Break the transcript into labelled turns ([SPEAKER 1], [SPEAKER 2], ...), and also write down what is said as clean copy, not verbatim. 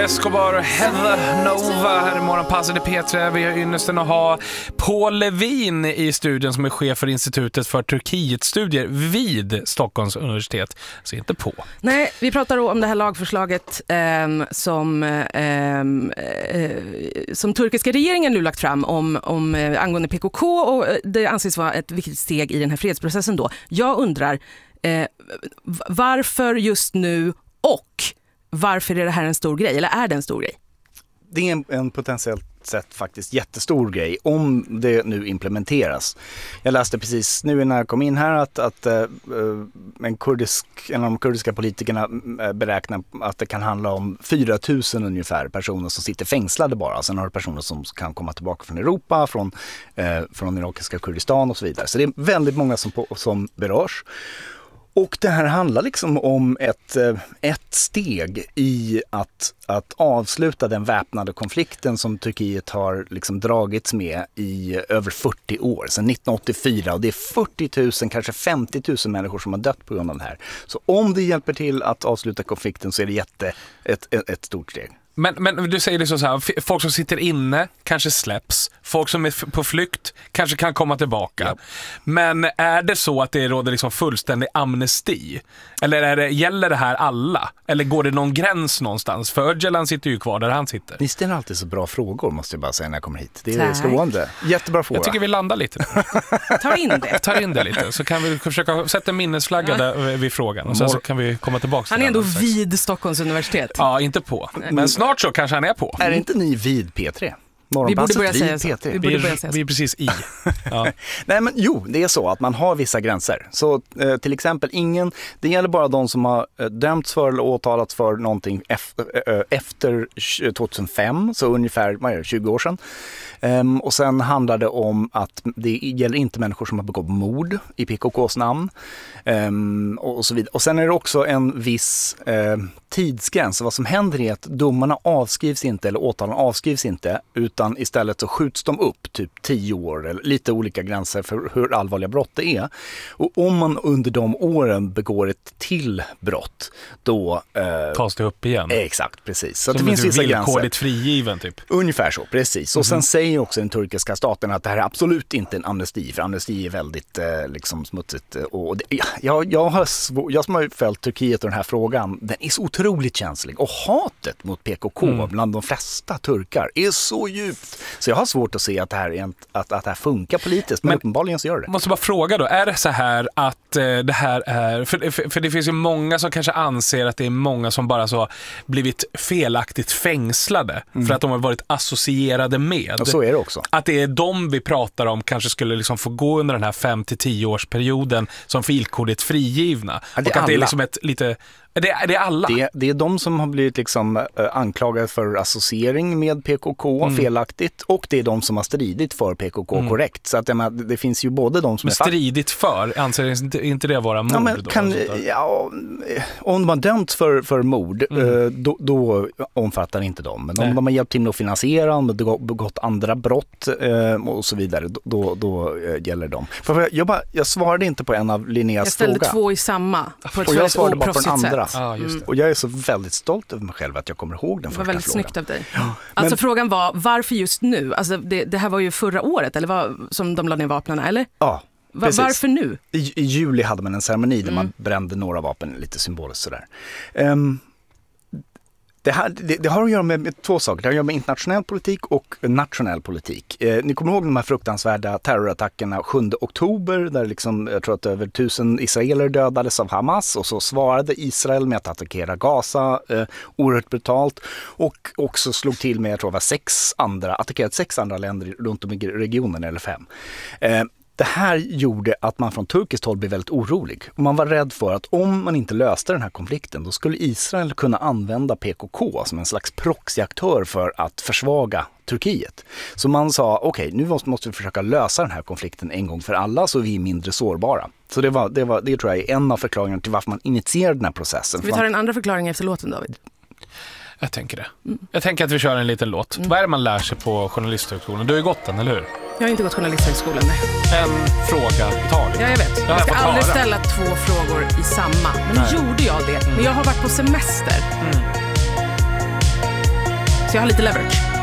[SPEAKER 1] Escobar och Heather Nova här i morgonpasset i P3. Vi har ynnesten att ha Paul Levin i studion som är chef för Institutet för Turkietstudier vid Stockholms universitet. Så inte på.
[SPEAKER 2] Nej, vi pratar då om det här lagförslaget som turkiska regeringen nu lagt fram om angående PKK, och det anses vara ett viktigt steg i den här fredsprocessen då. Jag undrar varför just nu och varför är det här en stor grej? Eller är det en stor grej?
[SPEAKER 3] Det är en potentiellt sett faktiskt jättestor grej om det nu implementeras. Jag läste precis nu när jag kom in här att en av de kurdiska politikerna beräknar att det kan handla om 4 000 ungefär personer som sitter fängslade bara. Sen har du personer som kan komma tillbaka från Europa, från irakiska Kurdistan och så vidare. Så det är väldigt många som berörs. Och det här handlar liksom om ett steg i att avsluta den väpnade konflikten som Turkiet har liksom dragits med i över 40 år, sedan 1984. Och det är 40 000, kanske 50 000 människor som har dött på grund av det här. Så om det hjälper till att avsluta konflikten så är det ett stort steg.
[SPEAKER 1] Men du säger det så här, folk som sitter inne kanske släpps, folk som är på flykt kanske kan komma tillbaka. Ja. Men är det så att det råder liksom fullständig amnesti? Eller gäller det här alla? Eller går det någon gräns någonstans? För Öcalan sitter ju kvar där han sitter.
[SPEAKER 3] Ni ställer alltid så bra frågor, måste jag bara säga, när jag kommer hit. Det är slående. Jättebra fråga.
[SPEAKER 1] Jag tycker vi landar lite. Ta in det lite, så kan vi försöka sätta en minnesflagga där vid frågan. Och sen så kan vi komma tillbaka.
[SPEAKER 2] Han är ändå vid Stockholms universitet.
[SPEAKER 1] Ja, inte på. Men snart så kanske han är på.
[SPEAKER 3] Är inte ni vid P3?
[SPEAKER 2] Vi borde börja säga så.
[SPEAKER 1] Vi är precis i. Ja.
[SPEAKER 3] Nej, men det är så att man har vissa gränser. Så till exempel det gäller bara de som har dömts för eller åtalats för någonting efter 2005, så ungefär 20 år sedan. Och sen handlar det om att det gäller inte människor som har begått mord i PKKs namn. Och så vidare. Och sen är det också en viss tidsgräns. Vad som händer är att domarna avskrivs inte, eller åtalen avskrivs inte, utan istället så skjuts de upp typ 10 år eller lite olika gränser för hur allvarliga brott det är. Och om man under de åren begår ett till brott, då
[SPEAKER 1] tas det upp igen.
[SPEAKER 3] Exakt, precis. Så
[SPEAKER 1] det
[SPEAKER 3] finns vissa gränser.
[SPEAKER 1] Villkorligt frigiven typ.
[SPEAKER 3] Ungefär så, precis. Och sen säger också den turkiska staten att det här är absolut inte en amnesti, för amnesti är väldigt liksom smutsigt. Och jag som har följt Turkiet och den här frågan, den är så otroligt känslig. Och hatet mot PKK bland de flesta turkar är så djupt. Så jag har svårt att se att det här, att det här funkar politiskt, men uppenbarligen så gör det.
[SPEAKER 1] Måste bara fråga då, är det så här att det här är, för det finns ju många som kanske anser att det är många som bara så blivit felaktigt fängslade för att de har varit associerade med.
[SPEAKER 3] Och så är det också.
[SPEAKER 1] Att det är de vi pratar om kanske skulle liksom få gå under den här 5-10 årsperioden som villkorligt frigivna.
[SPEAKER 3] Ja,
[SPEAKER 1] och att det är liksom ett lite... Det är alla.
[SPEAKER 3] Det är de som har blivit liksom anklagade för associering med PKK felaktigt, och det är de som har stridit för PKK korrekt. Så att det finns ju både de som
[SPEAKER 1] är stridit för, anser inte det vara mord då?
[SPEAKER 3] Om de har dömts för mord, då omfattar inte dem. Men om de har hjälpt till att finansiera, om de har begått andra brott och så vidare, då gäller de. Jag svarade inte på en av Linneas frågor.
[SPEAKER 2] Jag ställde 2 i samma på ett
[SPEAKER 3] jag svarade bara på den andra.
[SPEAKER 1] Just det.
[SPEAKER 3] Och jag är så väldigt stolt över mig själv att jag kommer ihåg den första frågan.
[SPEAKER 2] Det var väldigt snyggt av dig.
[SPEAKER 3] Ja,
[SPEAKER 2] alltså frågan var, varför just nu? Alltså det här var ju förra året, eller som de lade ner vapnen, eller?
[SPEAKER 3] Ja, precis.
[SPEAKER 2] Varför nu?
[SPEAKER 3] I juli hade man en ceremoni där man brände några vapen, lite symboliskt sådär. Det har att göra med 2 saker. Det har att göra med internationell politik och nationell politik. Ni kommer ihåg de här fruktansvärda terrorattackerna 7 oktober där liksom, jag tror att över 1000 israeler dödades av Hamas, och så svarade Israel med att attackera Gaza oerhört brutalt, och också slog till med, jag tror det var attackerat 6 andra länder runt om i regionen, eller 5. Det här gjorde att man från turkiskt håll blev väldigt orolig. Och man var rädd för att om man inte löste den här konflikten, då skulle Israel kunna använda PKK som en slags proxyaktör för att försvaga Turkiet. Så man sa, okej, nu måste vi försöka lösa den här konflikten en gång för alla, så vi är mindre sårbara. Så det tror jag är en av förklaringarna till varför man initierade den här processen.
[SPEAKER 2] Ska vi ta en andra förklaring efter låten, David?
[SPEAKER 1] Jag tänker det. Jag tänker att vi kör en liten låt. Vad är det man lär sig på journalisthögskolan? Du har ju gått den, eller hur?
[SPEAKER 2] Jag har inte gått journalisthögskolan, nej.
[SPEAKER 1] En fråga i taget.
[SPEAKER 2] Ja, jag vet. Jag ska aldrig ställa 2 frågor i samma. Men nu gjorde jag det. Men jag har varit på semester. Så jag har lite leverage.